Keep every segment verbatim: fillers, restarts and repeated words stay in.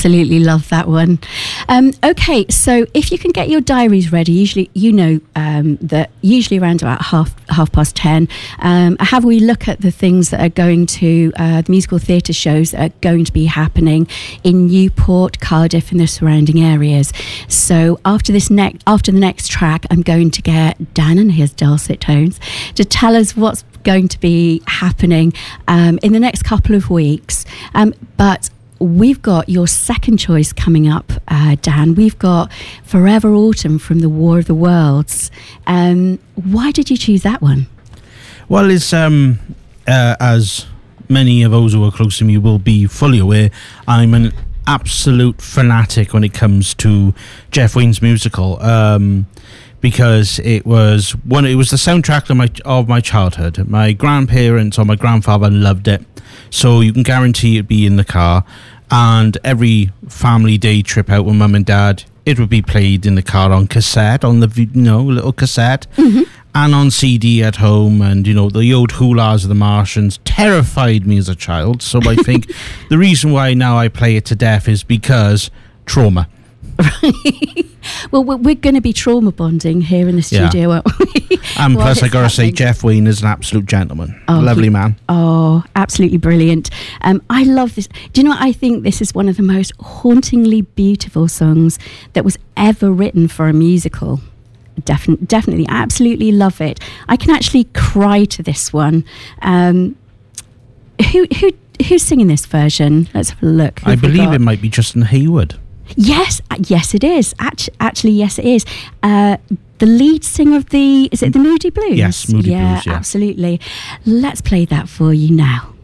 absolutely love that one. Um, okay, so if you can get your diaries ready, usually you know um, that usually around about half half past ten, um, have we look at the things that are going to uh, the musical theatre shows that are going to be happening in Newport, Cardiff, and the surrounding areas. So after this next after the next track, I'm going to get Dan and his dulcet tones to tell us what's going to be happening um, in the next couple of weeks. Um, but we've got your second choice coming up, uh, Dan. We've got Forever Autumn from the War of the Worlds. Um, why did you choose that one? Well, it's um, uh, as many of those who are close to me will be fully aware, I'm an absolute fanatic when it comes to Jeff Wayne's musical. Um, because it was one, it was the soundtrack of my of my childhood. My grandparents or my grandfather loved it, so you can guarantee it'd be in the car. And every family day trip out with mum and dad, it would be played in the car on cassette, on the you know little cassette, mm-hmm. and on C D at home. And you know the old Hulas of the Martians terrified me as a child. So I think the reason why now I play it to death is because trauma. Well, we're going to be trauma bonding here in the studio, yeah. aren't we? And plus, I got to say, Jeff Wayne is an absolute gentleman. Oh, lovely man. Oh, absolutely brilliant. Um, I love this. Do you know what? I think this is one of the most hauntingly beautiful songs that was ever written for a musical. Defin- definitely, absolutely love it. I can actually cry to this one. Um, who, who, who's singing this version? Let's have a look. Who I believe it might be Justin Hayward. Yes, yes, it is. Actually, actually yes, it is. Uh, the lead singer of the, is it the Moody Blues? Yes, Moody yeah, Blues, yeah. Absolutely. Let's play that for you now.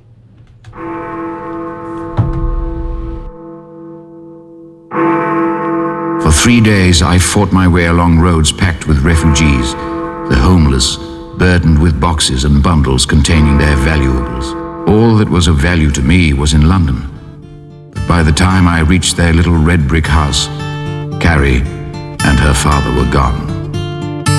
For three days, I fought my way along roads packed with refugees, the homeless, burdened with boxes and bundles containing their valuables. All that was of value to me was in London. By the time I reached their little red brick house, Carrie and her father were gone.